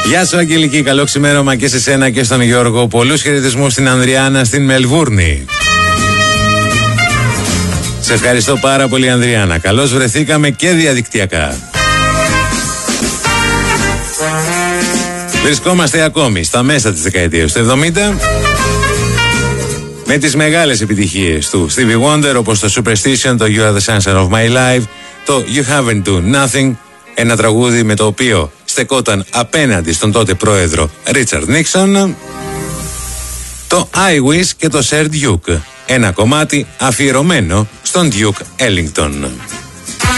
Γεια σου Αγγελική, καλό ξημέρωμα και σε σένα και στον Γιώργο. Πολλούς χαιρετισμούς στην Ανδριάννα στην Μελβούρνη. Σε ευχαριστώ πάρα πολύ Ανδριάννα. Καλώς βρεθήκαμε και διαδικτυακά. Βρισκόμαστε ακόμη στα μέσα της δεκαετίας του 70 με τις μεγάλες επιτυχίες του Stevie Wonder, όπως το Superstition, το You Are The Sunshine of My Life, το You Haven't Done Nothing, ένα τραγούδι με το οποίο στεκόταν απέναντι στον τότε πρόεδρο Ρίτσαρντ Νίξον, το I Wish και το Sir Duke, ένα κομμάτι αφιερωμένο στον Duke Ellington.